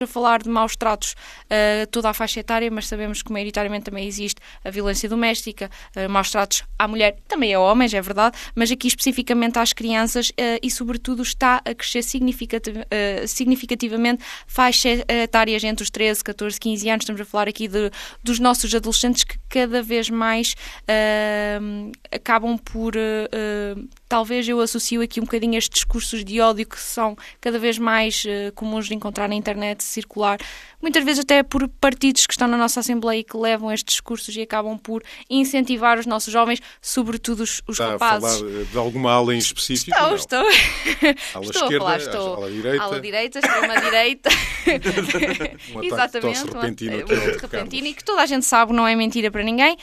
a falar de maus tratos toda a faixa etária, mas sabemos que maioritariamente também existe a violência doméstica, maus tratos à mulher, também a homens, é verdade, mas aqui especificamente às crianças e sobretudo está a crescer significativamente faixas etárias entre os 13, 14, 15 anos. Estamos a falar aqui dos nossos adolescentes que cada vez mais acabam por... talvez eu associo aqui um bocadinho estes discursos de ódio que são cada vez mais comuns de encontrar na internet, circular, muitas vezes até por partidos que estão na nossa Assembleia e que levam estes discursos e acabam por incentivar os nossos jovens, sobretudo os rapazes. Está a falar de alguma ala em específico? Estou. Ala Estou esquerda, a falar, ala direita, extrema-direita. um Exatamente. ataque repentino, Repentino e que toda a gente sabe, não é mentira para ninguém.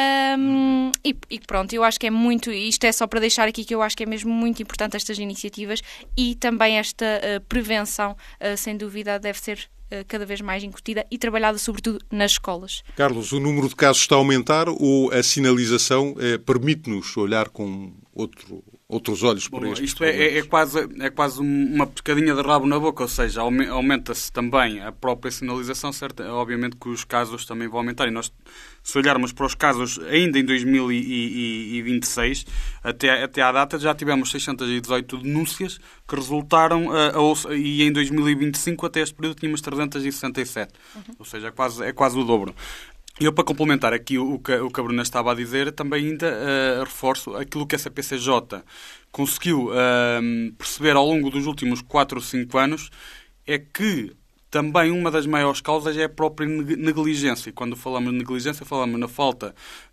E pronto, eu acho que é muito, isto é só para deixar aqui que eu acho que é mesmo muito importante estas iniciativas e também esta prevenção, sem dúvida, deve ser cada vez mais incutida e trabalhada sobretudo nas escolas. Carlos, o número de casos está a aumentar ou a sinalização permite-nos olhar com outros olhos para isto? Isto é quase uma pescadinha de rabo na boca, ou seja, aumenta-se também a própria sinalização, certo? Obviamente que os casos também vão aumentar e nós, se olharmos para os casos ainda em 2026, até à data já tivemos 618 denúncias que resultaram, e em 2025 até este período tínhamos 367, ou seja, é quase o dobro. E eu, para complementar aqui o que a Bruna estava a dizer, também ainda reforço aquilo que a CPCJ conseguiu perceber ao longo dos últimos 4 ou 5 anos, é que também uma das maiores causas é a própria negligência. E quando falamos de negligência, falamos na falta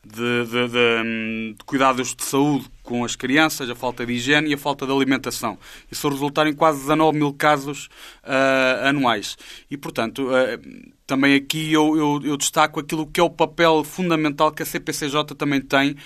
de cuidados de saúde com as crianças, a falta de higiene e a falta de alimentação. Isso resultar em quase 19 mil casos anuais. E, portanto, também aqui eu destaco aquilo que é o papel fundamental que a CPCJ também tem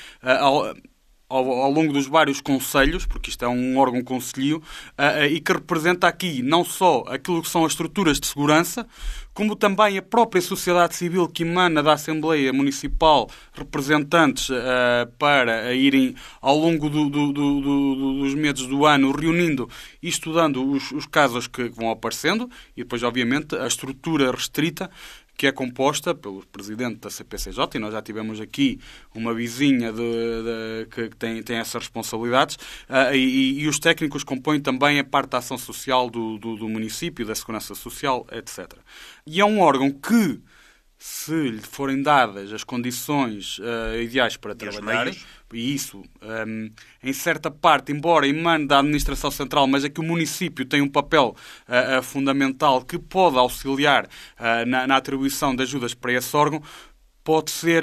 ao longo dos vários conselhos, porque isto é um órgão conselhio, e que representa aqui não só aquilo que são as estruturas de segurança, como também a própria sociedade civil que emana da Assembleia Municipal, representantes para irem ao longo dos meses do ano reunindo e estudando os casos que vão aparecendo, e depois, obviamente, a estrutura restrita, que é composta pelo presidente da CPCJ, e nós já tivemos aqui uma vizinha que tem essas responsabilidades, e os técnicos compõem também a parte da ação social do município, da segurança social, etc. E é um órgão que, se lhe forem dadas as condições ideais para trabalhar, e isso, em certa parte, embora emane da administração central, mas é que o município tem um papel fundamental que pode auxiliar na atribuição de ajudas para esse órgão, pode ser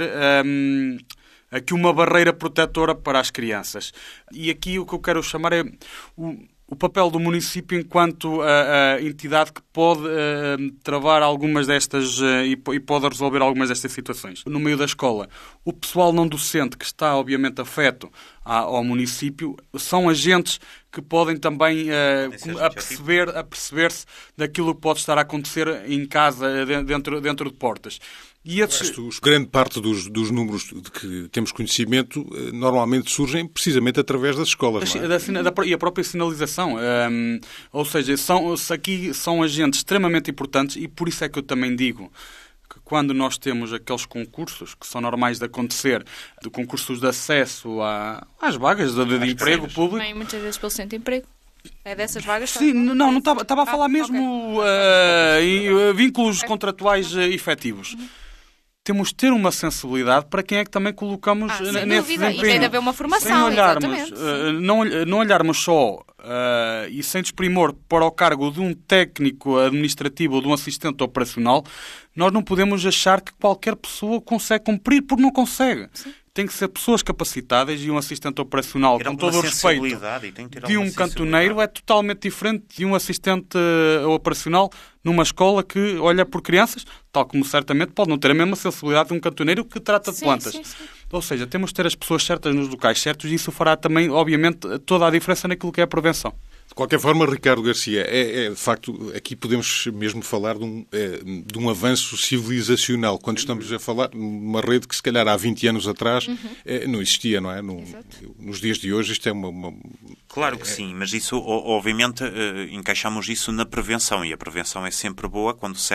aqui uma barreira protetora para as crianças. E aqui o que eu quero chamar é o papel do município enquanto a entidade que pode travar algumas destas e pode resolver algumas destas situações. No meio da escola, o pessoal não docente que está, obviamente, afeto ao município são agentes que podem também aperceber-se daquilo que pode estar a acontecer em casa, dentro de portas. E grande parte dos números de que temos conhecimento normalmente surgem precisamente através das escolas. E a própria sinalização. Ou seja, aqui são agentes extremamente importantes, e por isso é que eu também digo que quando nós temos aqueles concursos que são normais de acontecer, de concursos de acesso às vagas de emprego público... Também muitas vezes pelo centro de emprego. É dessas vagas? Sim, não estava a falar mesmo vínculos contratuais efetivos. Temos de ter uma sensibilidade para quem é que também colocamos nesse desempenho. E tem de haver uma formação, sem olharmos, não olharmos só e sem desprimor para o cargo de um técnico administrativo ou de um assistente operacional, nós não podemos achar que qualquer pessoa consegue cumprir, porque não consegue. Sim. Tem que ser pessoas capacitadas, e um assistente operacional, com todo o respeito, de um cantoneiro é totalmente diferente de um assistente operacional numa escola que olha por crianças, tal como certamente pode não ter a mesma sensibilidade de um cantoneiro que trata de plantas. Sim. Ou seja, temos de ter as pessoas certas nos locais certos, e isso fará também, obviamente, toda a diferença naquilo que é a prevenção. De qualquer forma, Ricardo Garcia, de facto, aqui podemos mesmo falar de um avanço civilizacional, quando estamos a falar de uma rede que, se calhar, há 20 anos atrás não existia, não é? Nos dias de hoje, isto é uma... Claro que sim, mas isso, obviamente, encaixamos isso na prevenção, e a prevenção é sempre boa quando se